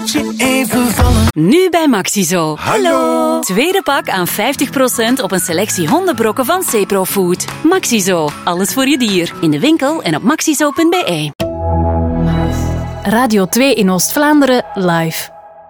laat je even vallen. Nu bij Maxizo. Hallo. Tweede pak aan 50% op een selectie hondenbrokken van Ceprofood. Maxizo. Alles voor je dier. In de winkel en op maxizo.be. Radio 2 in Oost-Vlaanderen live.